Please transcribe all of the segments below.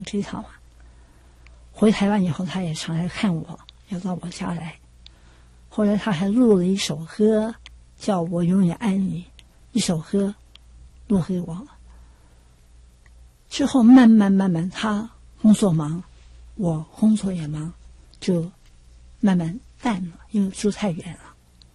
这一趟嘛。回台湾以后，他也常来看我，要到我家来。后来他还录了一首歌，叫我永远爱你，一首歌录给我。之后慢慢，他工作忙，我工作也忙，就慢慢淡了，因为住太远了。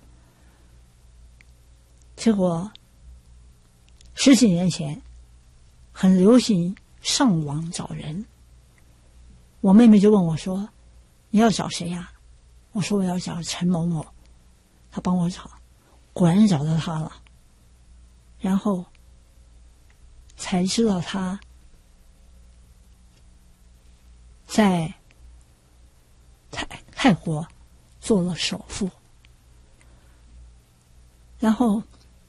结果10几年前很流行上网找人，我妹妹就问我说：“你要找谁呀？”我说：“我要找陈某某。”她帮我找，果然找到他了。然后才知道他在泰国做了首富。然后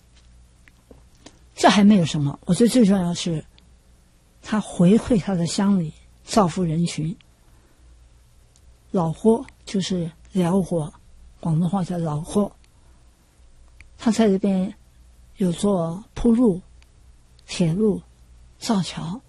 这还没有什么，我觉得最重要是他回馈他的乡里，造福人群。老挝就是辽国，广东话叫老挝。他在这边有做铺路、铁路、造桥，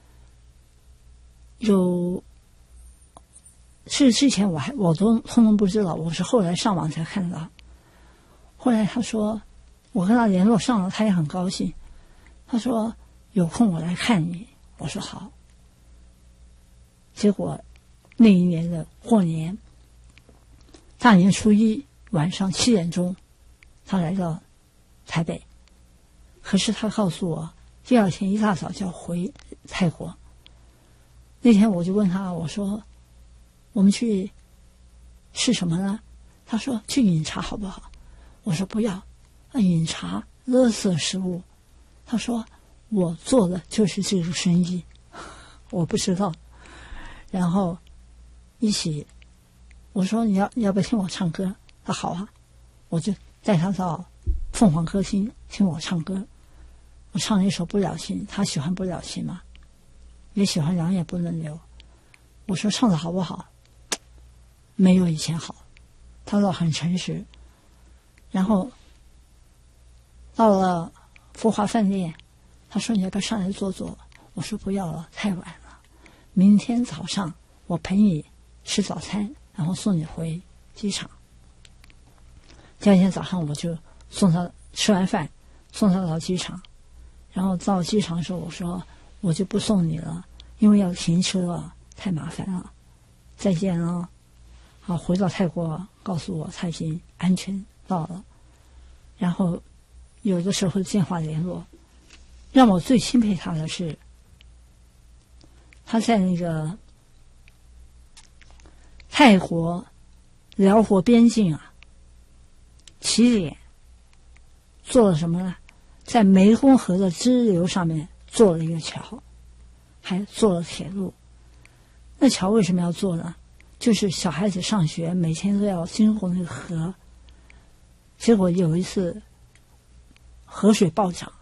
是之前我都通通不知道，我是后来上网才看到。后来他说，我跟他联络上了，他也很高兴。他说有空我来看你，我说好。结果那一年的过年，大年初一晚上7点钟，他来到台北。可是他告诉我，第二天一大早就要回泰国。那天我就问他，我说我们去吃什么呢？他说去饮茶好不好？我说不要，饮茶垃圾食物。他说我做的就是这个生意，我不知道。然后一起，我说你要不要听我唱歌？他好啊，我就带他到凤凰歌厅听我唱歌。我唱了一首《不了情》，他喜欢《不了情》嘛，也喜欢《两眼不能流》。我说唱的好不好？没有以前好。他说很诚实。然后到了福华饭店，他说你要不要上来坐坐？我说不要了，太晚了。明天早上我陪你吃早餐，然后送你回机场。第二天早上我就送他吃完饭，送他到机场。然后到机场的时候，我说我就不送你了，因为要停车了，太麻烦了。再见了。好，回到泰国告诉我他已经安全到了。然后有的时候电话联络。让我最钦佩他的是，他在那个泰国辽国边境啊，起点做了什么呢？在湄公河的支流上面做了一个桥，还做了铁路。那桥为什么要做呢？就是小孩子上学每天都要经过那个河，结果有一次河水暴涨，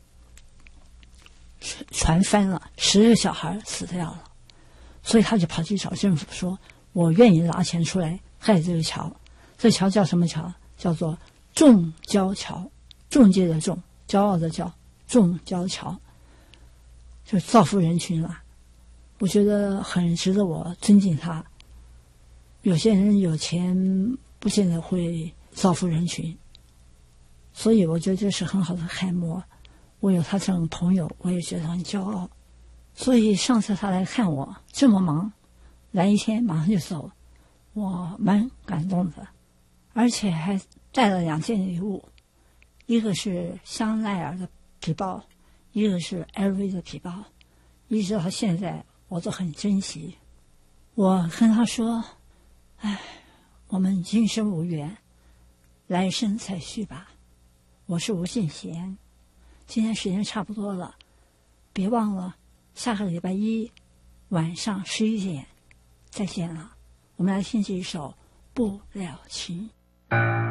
船翻了，10个小孩死掉了。所以他就跑去找政府说，我愿意拿钱出来盖这个桥。这桥叫什么桥？叫做众交桥，众界的众，骄傲的骄，众交桥，就造福人群了。我觉得很值得我尊敬他。有些人有钱不见得会造福人群，所以我觉得这是很好的楷模。我有他这种朋友，我也觉得很骄傲。所以上次他来看我这么忙，来一天马上就走，我蛮感动的。而且还带了2件礼物，一个是香奈儿的皮包，一个是 LV 的皮包，一直到现在我都很珍惜。我跟他说，我们今生无缘，来生再续吧。我是吴信贤，今天时间差不多了，别忘了下个礼拜一晚上11点再见了。我们来听这一首《不了情》。